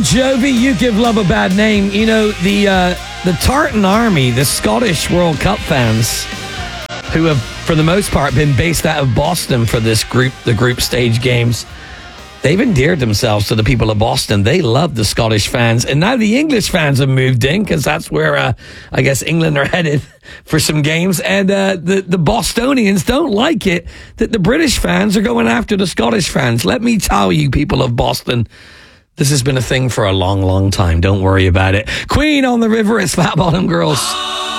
Jovi, you give love a bad name. You know, the Tartan Army, the Scottish World Cup fans, who have, for the most part, been based out of Boston for this the group stage games, they've endeared themselves to the people of Boston. They love the Scottish fans. And now the English fans have moved in, because that's where, I guess, England are headed for some games. And the Bostonians don't like it that the British fans are going after the Scottish fans. Let me tell you, people of Boston, this has been a thing for a long, long time. Don't worry about it. Queen on the River, it's Fat Bottom Girls.